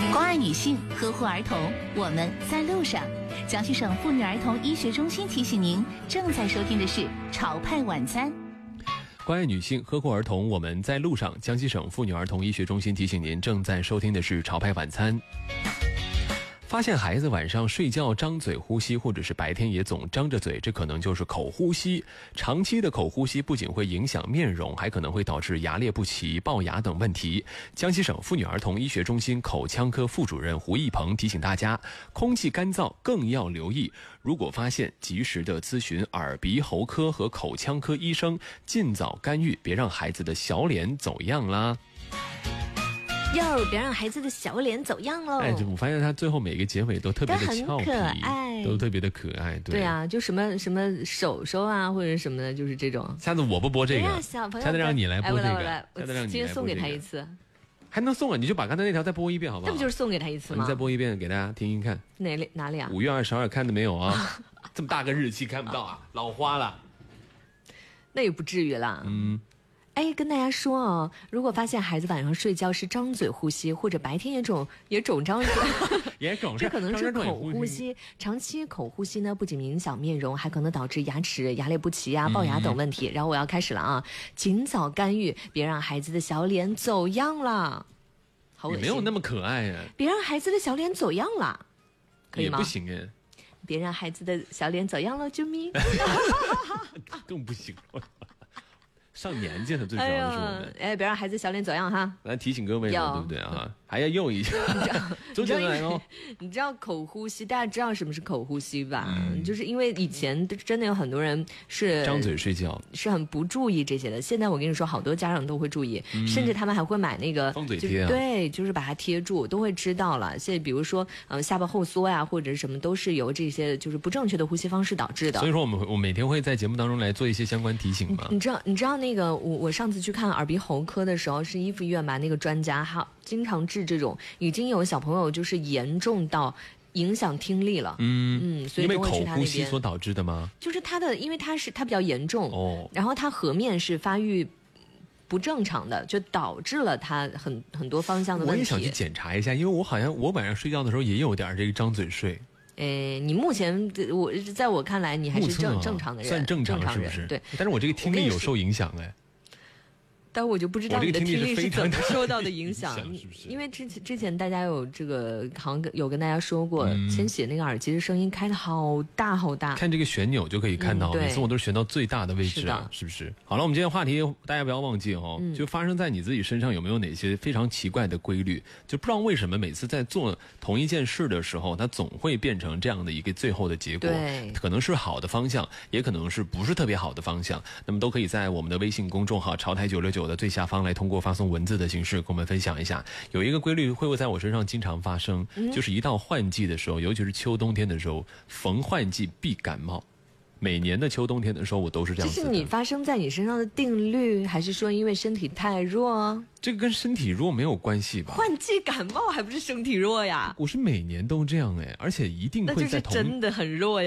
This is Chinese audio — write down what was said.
关爱女性，呵护儿童，我们在路上。江西省妇女儿童医学中心提醒您，正在收听的是潮派晚餐。 关爱女性，呵护儿童，我们在路上。江西省妇女儿童医学中心提醒您，正在收听的是潮派晚餐。发现孩子晚上睡觉张嘴呼吸，或者是白天也总张着嘴，这可能就是口呼吸。长期的口呼吸不仅会影响面容，还可能会导致牙裂不齐、龅牙等问题。江西省妇女儿童医学中心口腔科副主任胡一鹏提醒大家，空气干燥更要留意，如果发现及时的咨询耳鼻喉科和口腔科医生，尽早干预，别让孩子的小脸走样啦。 哟，别让孩子的小脸走样喽！ 哎，我发现他最后每个结尾都特别的俏皮， 可爱， 都特别的可爱。 对啊，就什么手手啊，或者什么的，就是这种。 下次我不播这个， 小朋友， 下次让你来播这个， 我今天送给他一次， 还能送啊？你就把刚才那条再播一遍好不好？ 这不就是送给他一次吗？ 你再播一遍给大家听听看。 哪里啊 ？5月22看的没有啊？这么大个日期看不到啊，老花了。 那也不至于啦。哎，跟大家说哦，如果发现孩子晚上睡觉是张嘴呼吸，或者白天也肿张嘴，这可能是口呼吸。长期口呼吸呢，不仅影响面容，还可能导致牙齿牙裂不齐啊、龅牙等问题。然后我要开始了啊，尽早干预，别让孩子的小脸走样了。好恶心， 没有那么可爱呀！ 别让孩子的小脸走样了，可以吗？ 也不行哎。 别让孩子的小脸走样了，救命！ 更不行。上年纪了，最主要的是我们。 哎，别让孩子小脸走样哈！ 来提醒各位了，对不对啊？还要用一下。周杰伦来喽！ 你知道口呼吸，大家知道什么是口呼吸吧？就是因为以前真的有很多人是张嘴睡觉， 是很不注意这些的。现在我跟你说，好多家长都会注意，甚至他们还会买那个封嘴贴啊。 对，就是把它贴住，都会知道了。现在比如说下巴后缩呀，或者是什么，都是由这些就是不正确的呼吸方式导致的。 所以说我每天会在节目当中来做一些相关提醒嘛。 你知道那个我上次去看耳鼻喉科的时候，是一附医院吧，那个专家经常治这种，已经有小朋友就是严重到影响听力了。所以因为都会去他那边。 口呼吸所导致的吗？ 就是因为他比较严重然后他颌面是发育不正常的，就导致了他很多方向的问题。 我也想去检查一下，因为我晚上睡觉的时候也有点这个张嘴睡。 你目前在我看来你还是正常的人， 算正常是不是？ 对， 但是我这个听力有受影响哎。 但我就不知道你的听力是怎么受到的影响， 是不是？ 因为之前大家有这个好像有跟大家说过，千玺那个耳机的声音开得好大好大， 看这个旋钮就可以看到，每次我都是旋到最大的位置，是不是？好了，我们今天的话题大家不要忘记哦，就发生在你自己身上有没有哪些非常奇怪的规律？就不知道为什么每次在做同一件事的时候，它总会变成这样的一个最后的结果，可能是好的方向，也可能是不是特别好的方向。那么都可以在我们的微信公众号潮台969的最下方来通过发送文字的形式跟我们分享一下。有一个规律会在我身上经常发生，就是一到换季的时候，尤其是秋冬天的时候，逢换季必感冒。每年的秋冬天的时候我都是这样子的。 这是你发生在你身上的定律，还是说因为身体太弱？ 这个跟身体弱没有关系吧？ 换季感冒还不是身体弱呀？ 我是每年都这样哎，而且一定会在那就是真的很弱呀。